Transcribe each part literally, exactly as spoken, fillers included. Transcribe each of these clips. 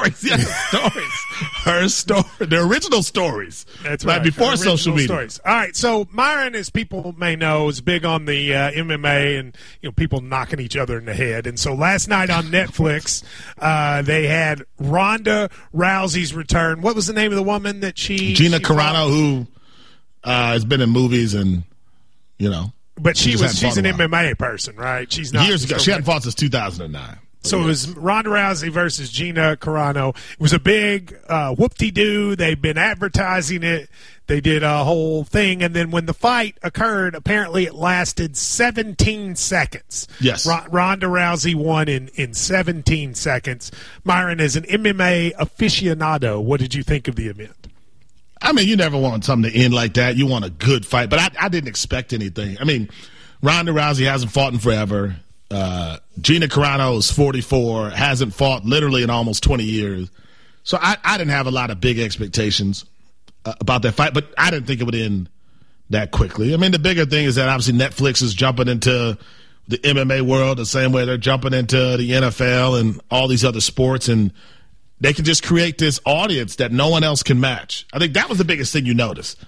stories. Yeah, stories. Her story. The original stories. That's right. Like before social media. Stories. All right. So Myron, as people may know, is big on the uh, M M A and you know people knocking each other in the head. And so last night on Netflix, uh, they had Ronda Rousey's return. What was the name of the woman that she? Gina she Carano, fought? who uh, has been in movies and you know. But she, she was she's an M M M A person, right? She's not years ago. She hadn't fought since two thousand nine. So it was Ronda Rousey versus Gina Carano. It was a big uh, whoop-de-doo. They've been advertising it. They did a whole thing. And then when the fight occurred, apparently it lasted seventeen seconds. Yes. R- Ronda Rousey won in, in seventeen seconds. Myron, as an M M A aficionado, what did you think of the event? I mean, you never want something to end like that. You want a good fight. But I, I didn't expect anything. I mean, Ronda Rousey hasn't fought in forever. Uh, Gina Carano is forty-four, hasn't fought literally in almost twenty years. So I, I didn't have a lot of big expectations uh, about that fight, but I didn't think it would end that quickly. I mean, the bigger thing is that obviously Netflix is jumping into the M M A world the same way they're jumping into the N F L and all these other sports, and they can just create this audience that no one else can match. I think that was the biggest thing you noticed.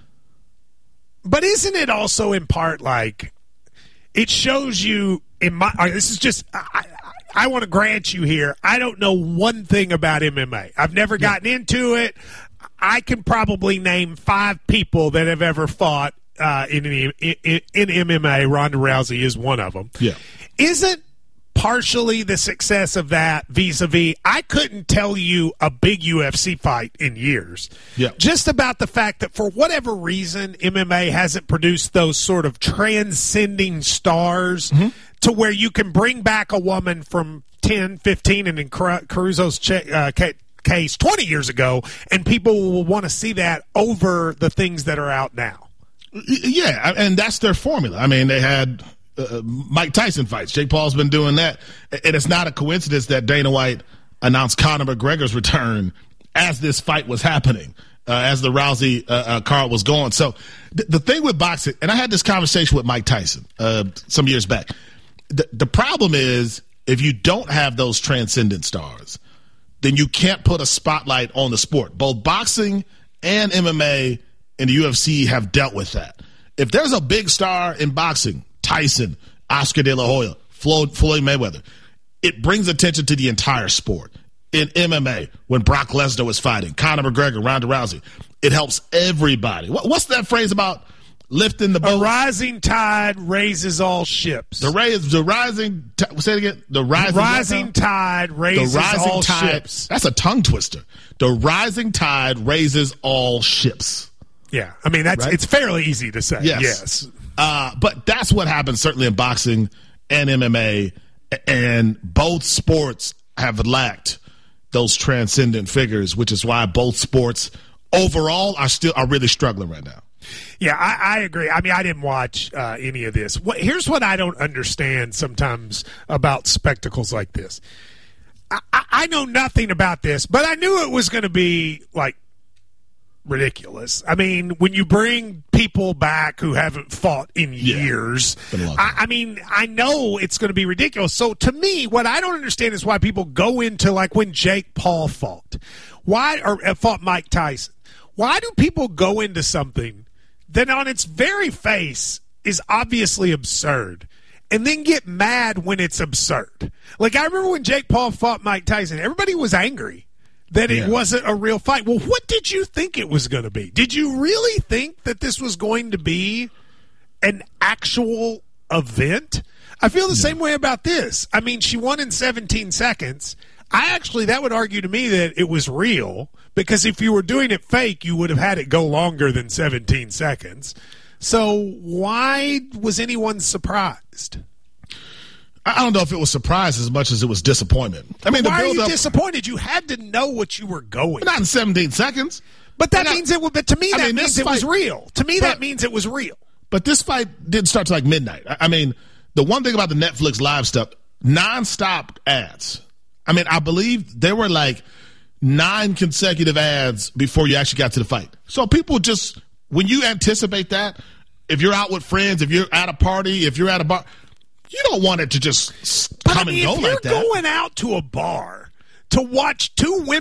But isn't it also in part like it shows you in my – this is just – I, I want to grant you here. I don't know one thing about M M A. I've never gotten yeah. into it. I can probably name five people that have ever fought uh, in, in, in, in M M A. Ronda Rousey is one of them. Yeah. Isn't partially the success of that vis-a-vis, I couldn't tell you a big U F C fight in years. Yeah. Just about the fact that for whatever reason, M M A hasn't produced those sort of transcending stars mm-hmm. to where you can bring back a woman from ten, fifteen, and in Caruso's che- uh, case twenty years ago, and people will want to see that over the things that are out now. Yeah, and that's their formula. I mean, they had uh, Mike Tyson fights. Jake Paul's been doing that. And it's not a coincidence that Dana White announced Conor McGregor's return as this fight was happening, uh, as the Rousey uh, uh, card was going. So th- the thing with boxing, and I had this conversation with Mike Tyson uh, some years back, the, the problem is if you don't have those transcendent stars, then you can't put a spotlight on the sport. Both boxing and M M A and the U F C have dealt with that. If there's a big star in boxing, Tyson, Oscar De La Hoya, Floyd, Floyd Mayweather, it brings attention to the entire sport. In M M A, when Brock Lesnar was fighting, Conor McGregor, Ronda Rousey, it helps everybody. What, what's that phrase about lifting the boat? A rising tide raises all ships. The, raise, the rising, t- say it again. The rising, rising tide raises the rising all tide, ships. That's a tongue twister. The rising tide raises all ships. Yeah, I mean that's right? It's fairly easy to say. Yes, yes. Uh, but that's what happens certainly in boxing and M M A, and both sports have lacked those transcendent figures, which is why both sports overall are still are really struggling right now. Yeah, I, I agree. I mean, I didn't watch uh, any of this. What, here's what I don't understand sometimes about spectacles like this. I, I, I know nothing about this, but I knew it was going to be like ridiculous. I mean, when you bring people back who haven't fought in yeah, years, I, I mean, I know it's going to be ridiculous. So to me, what I don't understand is why people go into like when Jake Paul fought, why or uh, fought Mike Tyson. Why do people go into something that on its very face is obviously absurd and then get mad when it's absurd? Like I remember when Jake Paul fought Mike Tyson, everybody was angry that it yeah. wasn't a real fight. Well, what did you think it was going to be? Did you really think that this was going to be an actual event? I feel the yeah. same way about this. I mean, she won in seventeen seconds. I actually, that would argue to me that it was real, because if you were doing it fake, you would have had it go longer than seventeen seconds. So why was anyone surprised? I don't know if it was surprise as much as it was disappointment. I mean, why the are you up, disappointed? You had to know what you were going. Not in seventeen seconds. But that and means I, it. But to me, I that mean, means it fight, was real. To me, but, that means it was real. But this fight didn't start till like midnight. I, I mean, the one thing about the Netflix live stuff, nonstop ads. I mean, I believe there were like nine consecutive ads before you actually got to the fight. So people just, when you anticipate that, if you're out with friends, if you're at a party, if you're at a bar, you don't want it to just come I mean, and go if like that. You're going out to a bar to watch two women